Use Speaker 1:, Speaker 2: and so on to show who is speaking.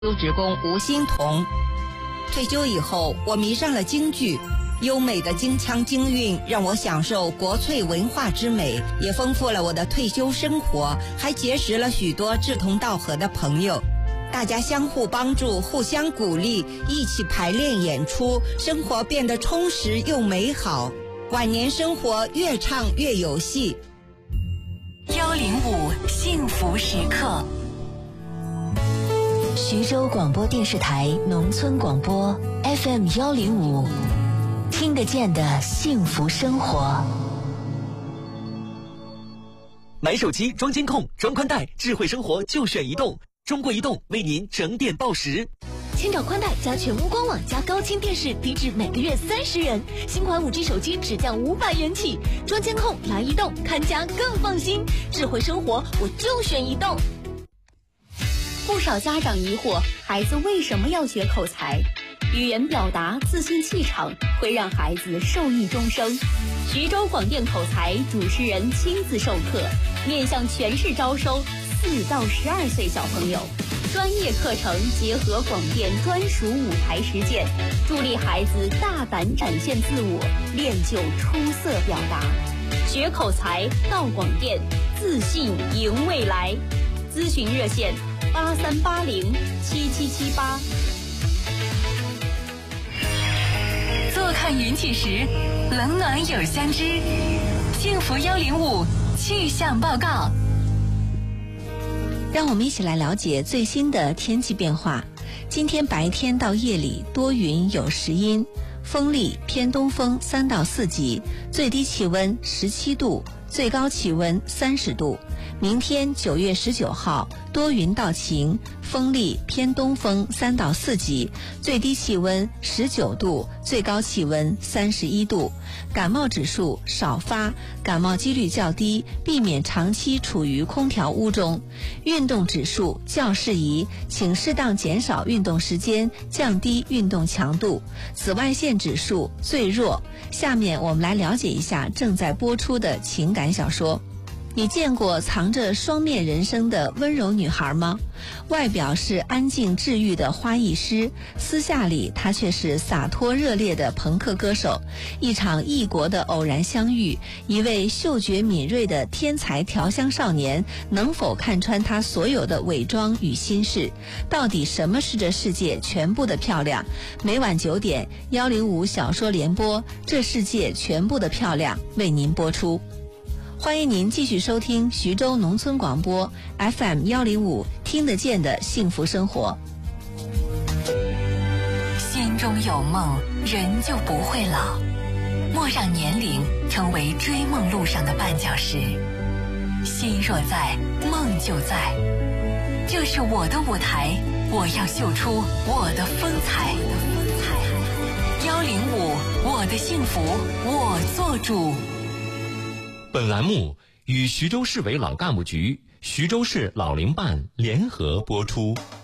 Speaker 1: 职工吴欣彤。退休以后，我迷上了京剧，优美的京腔京韵让我享受国粹文化之美，也丰富了我的退休生活，还结识了许多志同道合的朋友。大家相互帮助，互相鼓励，一起排练演出，生活变得充实又美好。晚年生活越唱越有戏。
Speaker 2: 105幸福时刻，徐州广播电视台农村广播 FM 105，听得见的幸福生活。
Speaker 3: 买手机装监控、装宽带，智慧生活就选移动。中国移动为您整点报时。
Speaker 4: 千兆宽带加全屋光网加高清电视，低至每个月30元。新款5G 手机只降500元起。装监控来移动，看家更放心。智慧生活我就选移动。
Speaker 5: 不少家长疑惑，孩子为什么要学口才？语言表达、自信气场会让孩子受益终生。徐州广电口才主持人亲自授课，面向全市招收4到12岁小朋友，专业课程结合广电专属舞台实践，助力孩子大胆展现自我，练就出色表达。学口才到广电，自信赢未来。咨询热线83807778。
Speaker 2: 坐看云起时，冷暖有相知。幸福105气象报告。让我们一起来了解最新的天气变化。今天白天到夜里多云有时阴，风力偏东风3到4级，最低气温17度，最高气温30度。明天9月19号多云到晴，风力偏东风3到4级，最低气温19度，最高气温31度。感冒指数少发，感冒几率较低，避免长期处于空调屋中。运动指数较适宜，请适当减少运动时间，降低运动强度。紫外线指数最弱。下面我们来了解一下正在播出的情感小说。你见过藏着双面人生的温柔女孩吗？外表是安静治愈的花艺师，私下里她却是洒脱热烈的朋克歌手。一场异国的偶然相遇，一位嗅觉敏锐的天才调香少年，能否看穿她所有的伪装与心事？到底什么是这世界全部的漂亮？每晚9点，105小说联播，这世界全部的漂亮为您播出。欢迎您继续收听徐州农村广播 FM 105，听得见的幸福生活。心中有梦，人就不会老。莫让年龄成为追梦路上的绊脚石。心若在，梦就在。这是我的舞台，我要秀出我的风采。105，我的幸福我做主。
Speaker 3: 本栏目与徐州市委老干部局、徐州市老龄办联合播出。